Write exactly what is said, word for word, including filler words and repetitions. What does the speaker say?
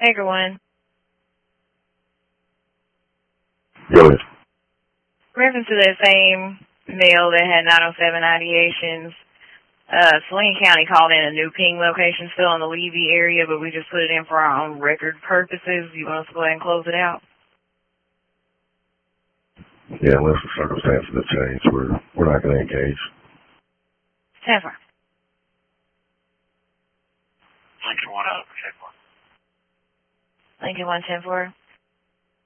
Edgar one. Go ahead. Reference to that same mail that had nine oh seven ideations, uh, Saline County called in a new ping location still in the Levy area, but we just put it in for our own record purposes. You want us to go ahead and close it out? Yeah, unless the circumstances have changed, we're, we're not going to engage. ten four. Lincoln one out, ten four. Lincoln one ten four.